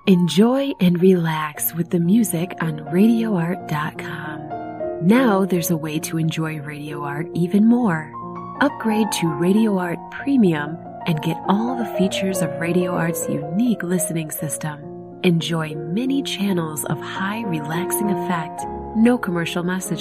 Enjoy and relax with the music on RadioArt.com. Now there's a way to enjoy Radio Art even more. Upgrade to Radio Art Premium and get all the features of Radio Art's unique listening system. Enjoy many channels of high relaxing effect, no commercial messages.